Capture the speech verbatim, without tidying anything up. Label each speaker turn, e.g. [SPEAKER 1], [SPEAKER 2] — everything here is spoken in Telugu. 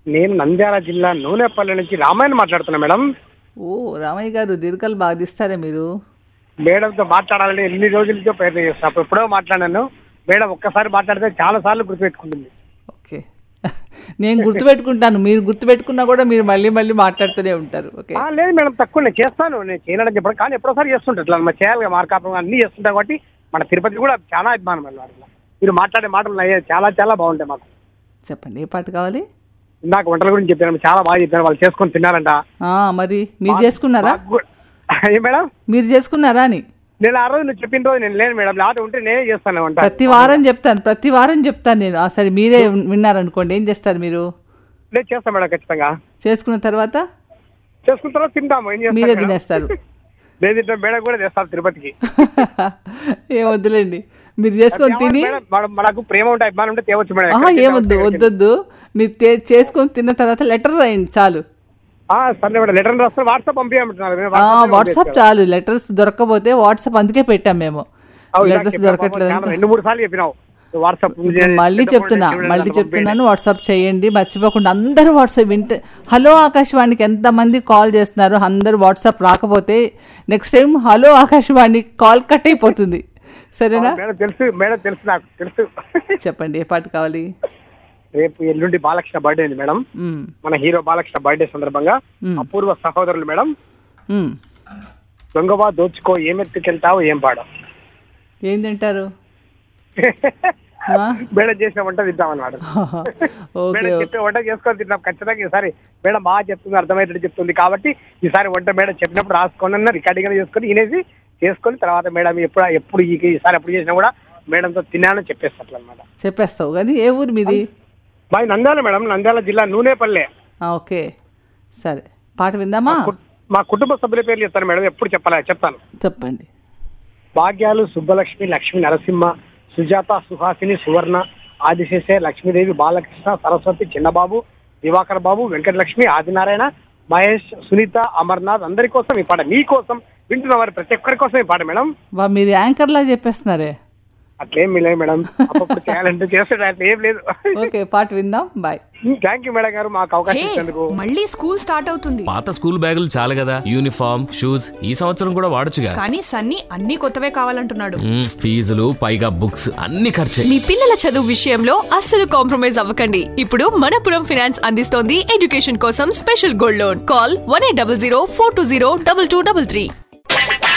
[SPEAKER 1] నేను నంద్యాల జిల్లా నూనెపల్లి నుంచి రామాయణ మాట్లాడుతున్నా మేడం.
[SPEAKER 2] ఓ రామయ్య గారు దీర్ఘాలు బాగా తీస్తారా మీరు?
[SPEAKER 1] మేడంతో మాట్లాడాలని ఎన్ని రోజులతో ప్రయత్నం చేస్తాను. అప్పుడు ఎప్పుడో మాట్లాడాను. మేడం ఒక్కసారి మాట్లాడితే చాలా సార్లు గుర్తుపెట్టుకుంటుంది.
[SPEAKER 2] ఓకే, నేను గుర్తుపెట్టుకుంటాను, మీరు గుర్తుపెట్టుకున్నా కూడా మీరు మళ్ళీ మళ్ళీ మాట్లాడుతూనే ఉంటారు. ఓకే
[SPEAKER 1] లేదు మేడం, తక్కువ నేను చేస్తాను, నేను చేయనని చెప్పడం కానీ ఎప్పుడోసారి చేస్తుంటాను. ఇట్లా మనం చేయాలి మార్కాపం అన్ని చేస్తుంటాం కాబట్టి మన తిరుపతి కూడా చాలా అభిమానం అన్నమాట. మీరు మాట్లాడే మాటలు చాలా చాలా బాగుంటాయి మాకు.
[SPEAKER 2] చెప్పండి, ఏ పాట కావాలి?
[SPEAKER 1] ఇందాక వంటల గురించి చెప్పాను, చాలా బాగా చెప్పారు. వాళ్ళు చేసుకొని తిన్నారంట.
[SPEAKER 2] మరి మీరు చేసుకున్నారా
[SPEAKER 1] మేడం?
[SPEAKER 2] మీరు చేసుకున్నారా అని
[SPEAKER 1] నేను ఆ రోజు నువ్వు చెప్పిన రోజు నేను లేను మేడం, లేకపోతే ఉంటే నేనే చేస్తాను వంట.
[SPEAKER 2] ప్రతి వారం చెప్తాను, ప్రతి వారం చెప్తాను నేను. సరే మీరే విన్నారనుకోండి, ఏం చేస్తారు మీరు?
[SPEAKER 1] నేను చేస్తాను మేడం ఖచ్చితంగా.
[SPEAKER 2] చేసుకున్న తర్వాత
[SPEAKER 1] చేసుకున్న తర్వాత తింటాము. ఏం చేస్తాం,
[SPEAKER 2] మీరే తినేస్తారు.
[SPEAKER 1] లేదు మేడం కూడా చేస్తారు తిరుపతికి.
[SPEAKER 2] ఏ వద్దులేండి, మీరు చేసుకొని తిని.
[SPEAKER 1] మనకు ప్రేమ ఉంటే అభిమానం ఉంటే తేవచ్చు మేడం.
[SPEAKER 2] ఏమొద్దు వద్దొద్దు, మీరు చేసుకొని తిన్న తర్వాత లెటర్ రాయండి చాలు.
[SPEAKER 1] లెటర్ రాస్తే వాట్సాప్ పంపించమంటున్నారు.
[SPEAKER 2] వాట్సాప్ చాలు, లెటర్స్ దొరకకపోతే వాట్సాప్ అందుకే పెట్టాం మేము. లెటర్స్ దొరకట్లేదు,
[SPEAKER 1] రెండు మూడు సార్లు చెప్పినావు వాట్సాప్.
[SPEAKER 2] మళ్ళీ చెప్తున్నా మళ్ళీ చెప్తున్నాను వాట్సాప్ చేయండి మర్చిపోకుండా. అందరూ వాట్సాప్ వింటే హలో ఆకాశవాణికి ఎంతమంది కాల్ చేస్తున్నారు, అందరూ వాట్సాప్ రాకపోతే next time hello Akashvani call cut అయిపోతుంది. సరేనా?
[SPEAKER 1] తెలుసు మేడం, తెలుసు నాకు తెలుసు.
[SPEAKER 2] చెప్పండి, ఏ పాట కావాలి?
[SPEAKER 1] రేపు ఎల్లుండి బాలకృష్ణ బర్త్డే ఉంది మేడం. మన హీరో బాలకృష్ణ బర్త్డే సందర్భంగా అపూర్వ సహోదరులు మేడం, దొంగవా దోచుకో ఏమెత్తుకెళ్తావు ఏం పాడ.
[SPEAKER 2] ఏం తింటారు?
[SPEAKER 1] మేడం చేసిన వంట తింటాం అన్నమాట. మేడం చెప్పే వంట చేసుకొని తింటాం ఖచ్చితంగా. ఈసారి మేడం బాగా చెప్తుంది, అర్థమయ్యేటట్టు చెప్తుంది కాబట్టి ఈసారి వంట మేడం చెప్పినప్పుడు రాసుకొని రికార్డింగ్ చేసుకొని వినేసి చేసుకొని తర్వాత మేడం ఎప్పుడు ఎప్పుడు ఈసారి ఎప్పుడు చేసినా కూడా మేడంతో తిన్నానని చెప్పేస్తాను అనమాట.
[SPEAKER 2] చెప్పేస్తావు కానీ. ఏ ఊరు మీది?
[SPEAKER 1] బాయ్ నంద్యాల మేడం, నంద్యాల జిల్లా నూనెపల్లె.
[SPEAKER 2] ఓకే సరే, పాట విందామా?
[SPEAKER 1] మా కుటుంబ సభ్యుల పేర్లు చెప్తాను మేడం, ఎప్పుడు చెప్పాలా చెప్తాను.
[SPEAKER 2] చెప్పండి.
[SPEAKER 1] భాగ్యాలు, సుబ్బలక్ష్మి, లక్ష్మి నరసింహ, సుజాత, సుహాసిని, సువర్ణ, ఆదిశేష, లక్ష్మీదేవి, బాలకృష్ణ, సరస్వతి, చిన్నబాబు, దివాకర్ బాబు, వెంకటలక్ష్మి, ఆదినారాయణ, మహేష్, సునీత, అమర్నాథ్, అందరి కోసం ఈ పాట. మీ కోసం వింటున్న వారి ప్రతి ఒక్కరి కోసం ఈ పాట మేడం.
[SPEAKER 2] మీరు యాంకర్ లా చెప్పేస్తున్నారే.
[SPEAKER 1] అట్లేం లేదు మేడం, అప్పుడు చేయాలంటే చేస్తే ఏం లేదు.
[SPEAKER 2] ఓకే, పాట విందాం. బాయ్.
[SPEAKER 1] థ్యాంక్ యూ మేడం గారు మాకు అవకాశం ఇచ్చేందుకు.
[SPEAKER 3] మళ్ళీ స్కూల్ స్టార్ట్ అవుతుంది,
[SPEAKER 4] పాత స్కూల్ బ్యాగులు చాలు కదా, యూనిఫామ్ షూస్ ఈ సంవత్సరం కూడా వాడొచ్చుగా.
[SPEAKER 3] కానీ సన్నీ అన్ని కొత్తవే కావాలంటున్నాడు.
[SPEAKER 4] ఫీజులు పైగా బుక్స్ అన్ని ఖర్చే.
[SPEAKER 5] మీ పిల్లల చదువు విషయంలో అస్సలు కాంప్రమైజ్ అవ్వకండి. ఇప్పుడు మనపురం ఫైనాన్స్ అందిస్తోంది ఎడ్యుకేషన్ కోసం special gold loan. Call one eight double zero four two zero double two double three.